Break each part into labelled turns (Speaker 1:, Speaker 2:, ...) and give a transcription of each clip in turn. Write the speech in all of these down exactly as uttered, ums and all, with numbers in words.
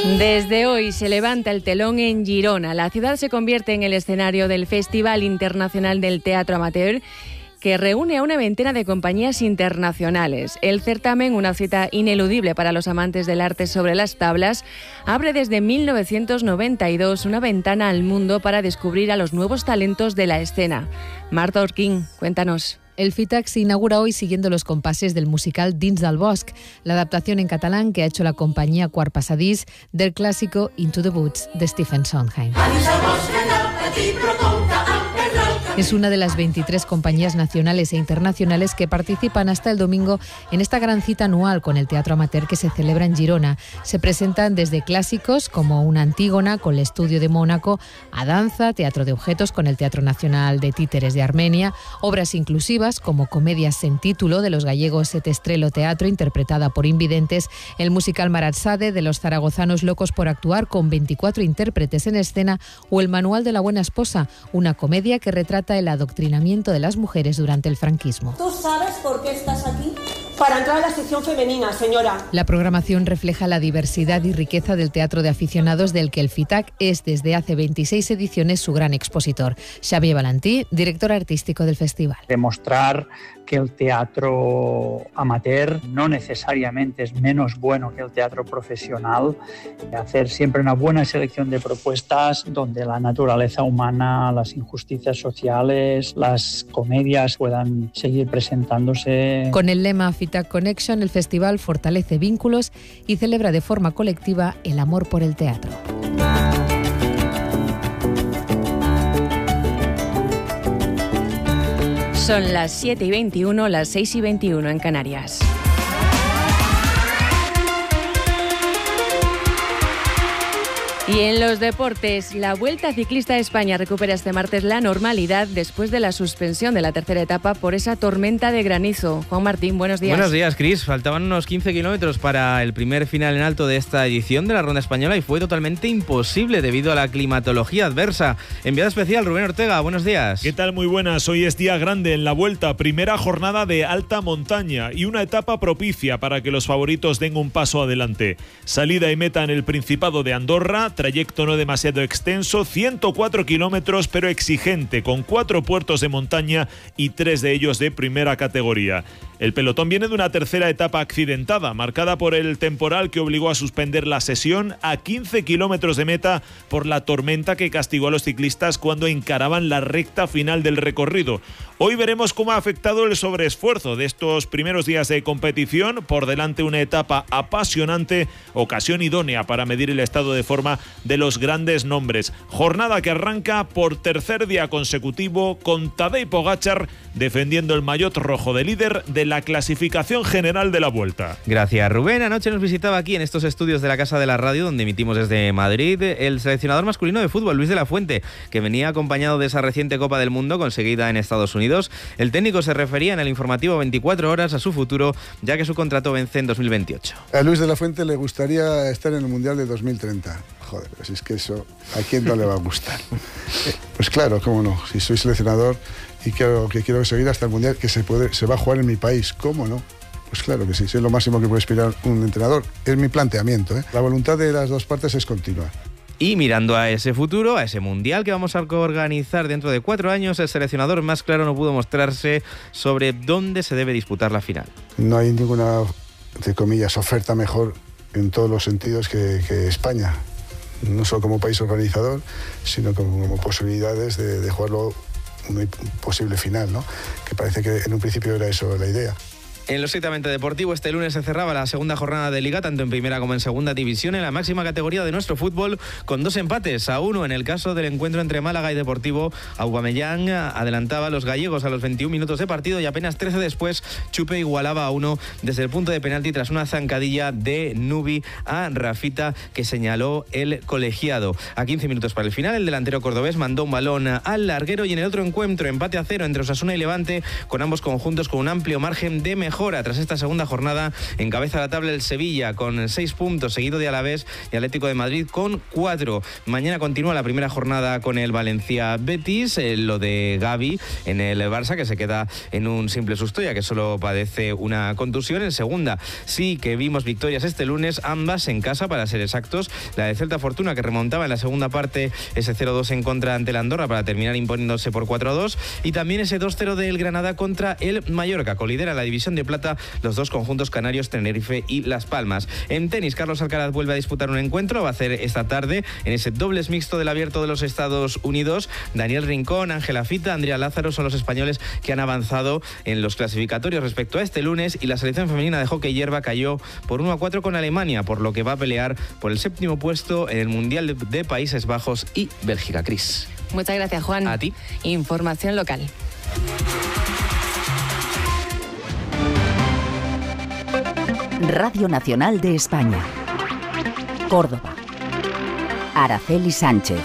Speaker 1: Desde hoy se levanta el telón en Girona. La ciudad se convierte en el escenario del Festival Internacional del Teatro Amateur, que reúne a una veintena de compañías internacionales. El certamen, una cita ineludible para los amantes del arte sobre las tablas, abre desde mil novecientos noventa y dos una ventana al mundo para descubrir a los nuevos talentos de la escena. Marta Orquín, cuéntanos.
Speaker 2: El FITAC se inaugura hoy siguiendo los compases del musical Dins del Bosc, la adaptación en catalán que ha hecho la compañía Quart Passadís del clásico Into the Woods de Stephen Sondheim. Es una de las veintitrés compañías nacionales e internacionales que participan hasta el domingo en esta gran cita anual con el teatro amateur que se celebra en Girona. Se presentan desde clásicos como una Antígona con el Estudio de Mónaco, a danza, teatro de objetos con el Teatro Nacional de Títeres de Armenia, obras inclusivas como comedias sin título de los gallegos Et Estrelo Teatro, interpretada por invidentes, el musical Maratsade de los zaragozanos Locos por Actuar con veinticuatro intérpretes en escena, o el Manual de la Buena Esposa, una comedia que retrata el adoctrinamiento de las mujeres durante el franquismo.
Speaker 3: ¿Tú sabes por qué estás aquí? Para entrar a la sección femenina, señora.
Speaker 2: La programación refleja la diversidad y riqueza del teatro de aficionados del que el FITAC es desde hace veintiséis ediciones su gran expositor. Xavier Valentí, director artístico del festival.
Speaker 4: Demostrar que el teatro amateur no necesariamente es menos bueno que el teatro profesional, hacer siempre una buena selección de propuestas donde la naturaleza humana, las injusticias sociales, las comedias puedan seguir presentándose.
Speaker 2: Con el lema FITAC Connection, el festival fortalece vínculos y celebra de forma colectiva el amor por el teatro.
Speaker 1: Son las siete y veintiuno, las seis y veintiuno en Canarias. Y en los deportes, la Vuelta Ciclista a España recupera este martes la normalidad después de la suspensión de la tercera etapa por esa tormenta de granizo. Juan Martín, buenos días.
Speaker 5: Buenos días, Cris. Faltaban unos quince kilómetros para el primer final en alto de esta edición de la Ronda Española y fue totalmente imposible debido a la climatología adversa. Enviado especial, Rubén Ortega, buenos días.
Speaker 6: ¿Qué tal? Muy buenas. Hoy es día grande en la Vuelta, primera jornada de alta montaña y una etapa propicia para que los favoritos den un paso adelante. Salida y meta en el Principado de Andorra, trayecto no demasiado extenso, ciento cuatro kilómetros pero exigente, con cuatro puertos de montaña y tres de ellos de primera categoría. El pelotón viene de una tercera etapa accidentada, marcada por el temporal que obligó a suspender la sesión a quince kilómetros de meta por la tormenta que castigó a los ciclistas cuando encaraban la recta final del recorrido. Hoy veremos cómo ha afectado el sobreesfuerzo de estos primeros días de competición. Por delante una etapa apasionante, ocasión idónea para medir el estado de forma de los grandes nombres. Jornada que arranca por tercer día consecutivo con Tadej Pogačar defendiendo el maillot rojo de líder de la clasificación general de la Vuelta.
Speaker 5: Gracias, Rubén. Anoche nos visitaba aquí en estos estudios de la Casa de la Radio, donde emitimos desde Madrid, el seleccionador masculino de fútbol, Luis de la Fuente, que venía acompañado de esa reciente Copa del Mundo conseguida en Estados Unidos. El técnico se refería en el informativo veinticuatro horas a su futuro, ya que su contrato vence en dos mil veintiocho.
Speaker 7: A Luis de la Fuente le gustaría estar en el Mundial de dos mil treinta. Joder, pues es que eso, ¿a quién no le va a gustar? Pues claro, cómo no, si soy seleccionador y quiero, que quiero seguir hasta el Mundial, que se, puede, se va a jugar en mi país, ¿cómo no? Pues claro que sí, es lo máximo que puede aspirar un entrenador. Es mi planteamiento, ¿eh? La voluntad de las dos partes es continua.
Speaker 5: Y mirando a ese futuro, a ese mundial que vamos a organizar dentro de cuatro años, el seleccionador más claro no pudo mostrarse sobre dónde se debe disputar la final.
Speaker 7: No hay ninguna, entre comillas, oferta mejor en todos los sentidos que, que España. No solo como país organizador, sino como, como posibilidades de, de jugarlo un posible final, ¿no? Que parece que en un principio era eso la idea.
Speaker 5: En lo estrictamente deportivo, este lunes se cerraba la segunda jornada de Liga, tanto en primera como en segunda división, en la máxima categoría de nuestro fútbol, con dos empates a uno en el caso del encuentro entre Málaga y Deportivo. Aubameyang adelantaba a los gallegos a los veintiún minutos de partido y apenas trece después, Chupe igualaba a uno desde el punto de penalti tras una zancadilla de Nubi a Rafita, que señaló el colegiado. A quince minutos para el final, el delantero cordobés mandó un balón al larguero y en el otro encuentro, empate a cero entre Osasuna y Levante, con ambos conjuntos con un amplio margen de mejora mejora. Tras esta segunda jornada encabeza la tabla el Sevilla con seis puntos, seguido de Alavés y Atlético de Madrid con cuatro. Mañana continúa la primera jornada con el Valencia Betis, eh, lo de Gavi en el Barça, que se queda en un simple susto ya que solo padece una contusión. En segunda sí que vimos victorias este lunes, ambas en casa para ser exactos. La de Celta Fortuna, que remontaba en la segunda parte ese cero dos en contra ante el Andorra para terminar imponiéndose por cuatro a dos, y también ese dos cero del Granada contra el Mallorca. Colidera la división de plata los dos conjuntos canarios, Tenerife y Las Palmas. En tenis, Carlos Alcaraz vuelve a disputar un encuentro, va a hacer esta tarde en ese dobles mixto del Abierto de los Estados Unidos. Daniel Rincón, Ángela Fita, Andrea Lázaro son los españoles que han avanzado en los clasificatorios respecto a este lunes, y la selección femenina de hockey hierba cayó por uno a cuatro con Alemania, por lo que va a pelear por el séptimo puesto en el Mundial de, de Países Bajos y Bélgica. Cris.
Speaker 1: Muchas gracias, Juan.
Speaker 5: A ti.
Speaker 1: Información local.
Speaker 8: Radio Nacional de España. Córdoba. Araceli Sánchez.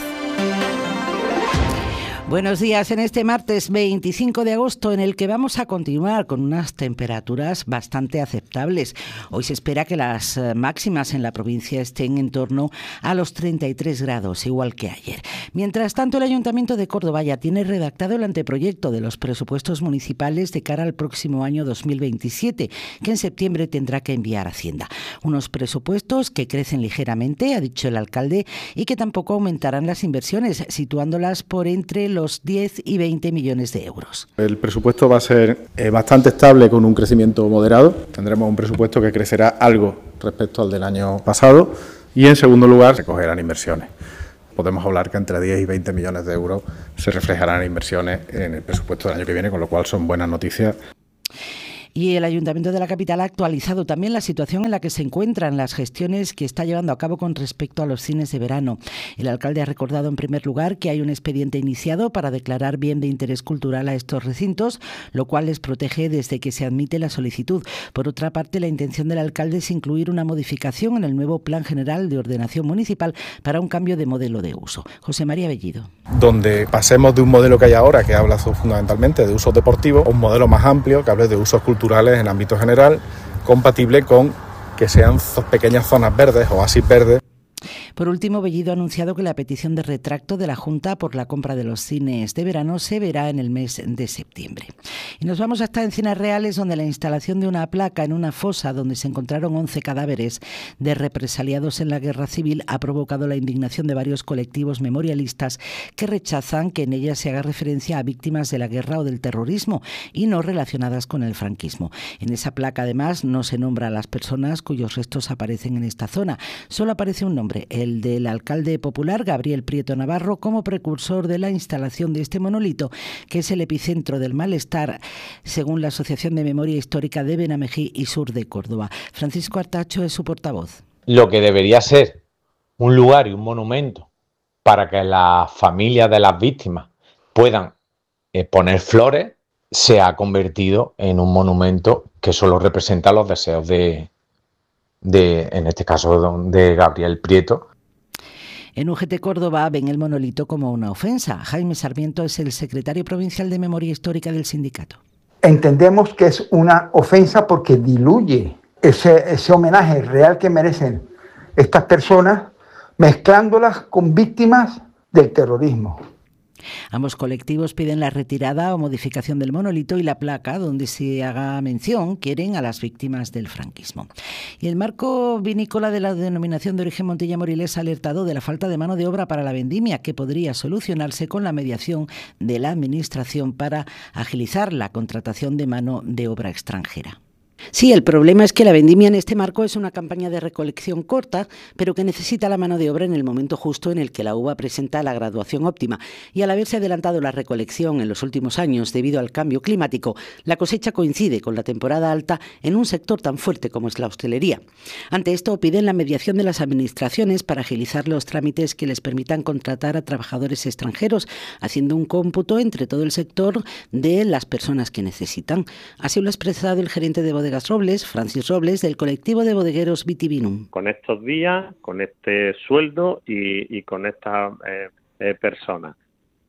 Speaker 9: Buenos días en este martes veinticinco de agosto, en el que vamos a continuar con unas temperaturas bastante aceptables. Hoy se espera que las máximas en la provincia estén en torno a los treinta y tres grados, igual que ayer. Mientras tanto, el Ayuntamiento de Córdoba ya tiene redactado el anteproyecto de los presupuestos municipales de cara al próximo año dos mil veintisiete, que en septiembre tendrá que enviar a Hacienda. Unos presupuestos que crecen ligeramente, ha dicho el alcalde, y que tampoco aumentarán las inversiones, situándolas por entre los los diez y veinte millones de euros.
Speaker 10: El presupuesto va a ser eh, bastante estable, con un crecimiento moderado. Tendremos un presupuesto que crecerá algo respecto al del año pasado, y en segundo lugar recogerán inversiones. Podemos hablar que entre diez y veinte millones de euros se reflejarán en inversiones en el presupuesto del año que viene, con lo cual son buenas noticias.
Speaker 9: Y el Ayuntamiento de la capital ha actualizado también la situación en la que se encuentran las gestiones que está llevando a cabo con respecto a los cines de verano. El alcalde ha recordado en primer lugar que hay un expediente iniciado para declarar bien de interés cultural a estos recintos, lo cual les protege desde que se admite la solicitud. Por otra parte, la intención del alcalde es incluir una modificación en el nuevo Plan General de Ordenación Municipal para un cambio de modelo de uso. José María Bellido.
Speaker 10: Donde pasemos de un modelo que hay ahora, que habla fundamentalmente de usos deportivos, a un modelo más amplio que hable de usos culturales en ámbito general, compatible con que sean pequeñas zonas verdes, oasis verdes.
Speaker 9: Por último, Bellido ha anunciado que la petición de retracto de la Junta por la compra de los cines de verano se verá en el mes de septiembre. Y nos vamos hasta Encinas Reales, donde la instalación de una placa en una fosa donde se encontraron once cadáveres de represaliados en la guerra civil ha provocado la indignación de varios colectivos memorialistas que rechazan que en ella se haga referencia a víctimas de la guerra o del terrorismo y no relacionadas con el franquismo. En esa placa, además, no se nombra a las personas cuyos restos aparecen en esta zona. Solo aparece un nombre, el del alcalde popular Gabriel Prieto Navarro, como precursor de la instalación de este monolito, que es el epicentro del malestar, según la Asociación de Memoria Histórica de Benamejí y Sur de Córdoba. Francisco Artacho es su portavoz.
Speaker 11: Lo que debería ser un lugar y un monumento para que las familias de las víctimas puedan eh, poner flores, se ha convertido en un monumento que solo representa los deseos de De, en este caso, de Gabriel Prieto.
Speaker 9: En U G T Córdoba ven el monolito como una ofensa. Jaime Sarmiento es el secretario provincial de Memoria Histórica del sindicato.
Speaker 12: Entendemos que es una ofensa porque diluye ese, ese homenaje real que merecen estas personas, mezclándolas con víctimas del terrorismo.
Speaker 9: Ambos colectivos piden la retirada o modificación del monolito y la placa donde se haga mención, quieren, a las víctimas del franquismo. Y el marco vinícola de la denominación de origen Montilla Moriles ha alertado de la falta de mano de obra para la vendimia, que podría solucionarse con la mediación de la Administración para agilizar la contratación de mano de obra extranjera. Sí, el problema es que la vendimia en este marco es una campaña de recolección corta, pero que necesita la mano de obra en el momento justo en el que la uva presenta la graduación óptima. Y al haberse adelantado la recolección en los últimos años debido al cambio climático, la cosecha coincide con la temporada alta en un sector tan fuerte como es la hostelería. Ante esto, piden la mediación de las administraciones para agilizar los trámites que les permitan contratar a trabajadores extranjeros, haciendo un cómputo entre todo el sector de las personas que necesitan. Así lo ha expresado el gerente de Bodegas Robles, Francis Robles, del colectivo de bodegueros Vitivinum.
Speaker 13: Con estos días, con este sueldo y, y con estas eh, eh, personas.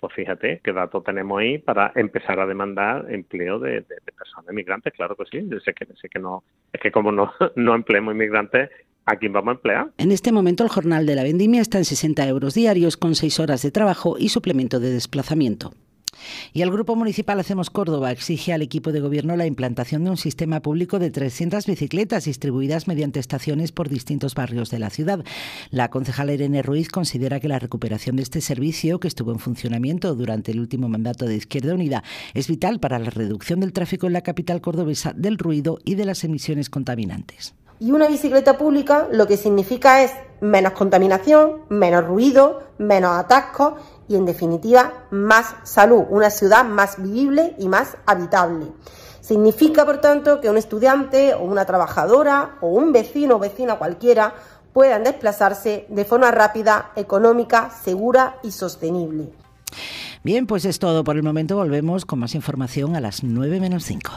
Speaker 13: pues fíjate qué datos tenemos ahí para empezar a demandar empleo de, de, de personas inmigrantes, claro que sí. Sé que, sé que no, es que como no, no empleemos inmigrantes, ¿a quién vamos a emplear?
Speaker 9: En este momento el jornal de la vendimia está en sesenta euros diarios con seis horas de trabajo y suplemento de desplazamiento. Y el Grupo Municipal Hacemos Córdoba exige al equipo de gobierno la implantación de un sistema público de trescientas bicicletas distribuidas mediante estaciones por distintos barrios de la ciudad. La concejala Irene Ruiz considera que la recuperación de este servicio, que estuvo en funcionamiento durante el último mandato de Izquierda Unida, es vital para la reducción del tráfico en la capital cordobesa, del ruido y de las emisiones contaminantes.
Speaker 3: Y una bicicleta pública lo que significa es menos contaminación, menos ruido, menos atascos y, en definitiva, más salud, una ciudad más vivible y más habitable. Significa, por tanto, que un estudiante o una trabajadora o un vecino o vecina cualquiera puedan desplazarse de forma rápida, económica, segura y sostenible.
Speaker 9: Bien, pues es todo por el momento. Volvemos con más información a las nueve menos cinco.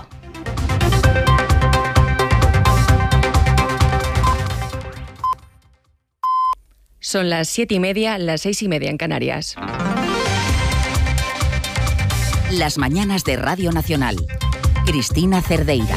Speaker 1: Son las siete y media, las seis y media en Canarias.
Speaker 8: Las mañanas de Radio Nacional. Cristina Cerdeira.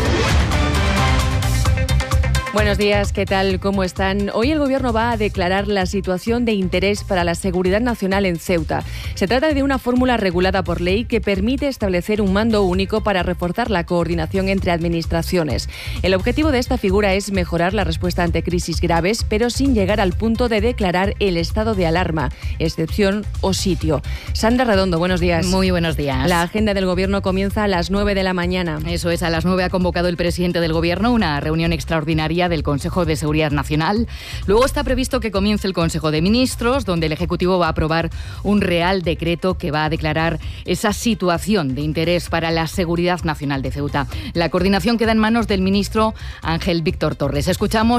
Speaker 1: Buenos días, ¿qué tal? ¿Cómo están? Hoy el Gobierno va a declarar la situación de interés para la seguridad nacional en Ceuta. Se trata de una fórmula regulada por ley que permite establecer un mando único para reforzar la coordinación entre administraciones. El objetivo de esta figura es mejorar la respuesta ante crisis graves, pero sin llegar al punto de declarar el estado de alarma, excepción o sitio. Sandra Redondo, buenos días.
Speaker 14: Muy buenos días.
Speaker 1: La agenda del Gobierno comienza a las nueve de la mañana.
Speaker 14: Eso es, a las nueve ha convocado el presidente del Gobierno una reunión extraordinaria del Consejo de Seguridad Nacional. Luego está previsto que comience el Consejo de Ministros, donde el Ejecutivo va a aprobar un Real Decreto que va a declarar esa situación de interés para la seguridad nacional de Ceuta. La coordinación queda en manos del ministro Ángel Víctor Torres. Escuchamos